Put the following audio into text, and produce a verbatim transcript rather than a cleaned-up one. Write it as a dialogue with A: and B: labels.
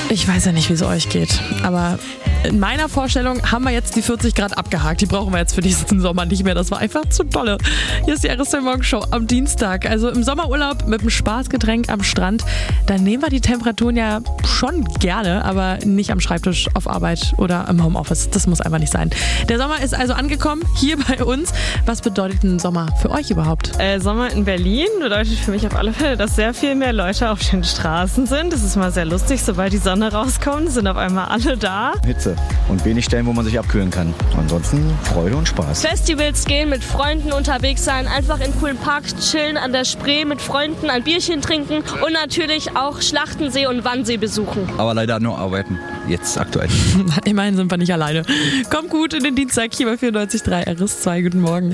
A: Ich weiß ja nicht, wie es euch geht, aber in meiner Vorstellung haben wir jetzt die vierzig Grad abgehakt. Die brauchen wir jetzt für diesen Sommer nicht mehr. Das war einfach zu dolle. Hier ist die R S zwei Morgenshow am Dienstag. Also im Sommerurlaub mit einem Spaßgetränk am Strand. Da nehmen wir die Temperaturen ja schon gerne, aber nicht am Schreibtisch, auf Arbeit oder im Homeoffice. Das muss einfach nicht sein. Der Sommer ist also angekommen, hier bei uns. Was bedeutet ein Sommer für euch überhaupt?
B: Äh, Sommer in Berlin bedeutet für mich auf alle Fälle, dass sehr viel mehr Leute auf den Straßen sind. Das ist mal sehr lustig. Sobald die Sonne rauskommt, sind auf einmal alle da.
C: Hitze und wenig Stellen, wo man sich abkühlen kann. Ansonsten Freude und Spaß.
D: Festivals gehen, mit Freunden unterwegs sein, einfach in coolen Parks chillen, an der Spree mit Freunden ein Bierchen trinken und natürlich auch Schlachtensee und Wannsee besuchen.
E: Aber leider nur arbeiten, jetzt aktuell.
A: Immerhin sind wir nicht alleine. Kommt gut in den Dienstag hier bei vierundneunzig Komma drei R S zwei. Guten Morgen.